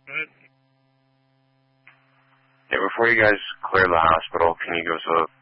Yeah, before you guys clear the hospital, can you give us a